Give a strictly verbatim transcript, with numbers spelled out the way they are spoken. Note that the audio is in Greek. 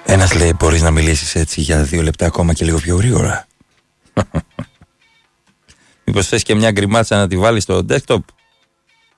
Ένας λέει, μπορείς να μιλήσεις έτσι για δύο λεπτά ακόμα και λίγο πιο γρήγορα? Μήπως θες και μια γκριμάτσα να τη βάλεις στο desktop?